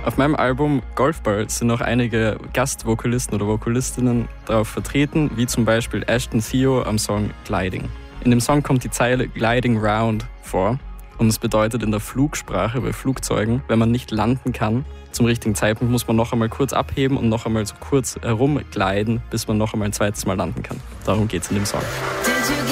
Auf meinem Album Golfball sind noch einige Gastvokalisten oder Vokalistinnen darauf vertreten, wie zum Beispiel Ashton Theo am Song Gliding. In dem Song kommt die Zeile Gliding Round vor und es bedeutet in der Flugsprache bei Flugzeugen, wenn man nicht landen kann, zum richtigen Zeitpunkt muss man noch einmal kurz abheben und noch einmal so kurz herumgliden, bis man noch einmal ein zweites Mal landen kann. Darum geht's in dem Song.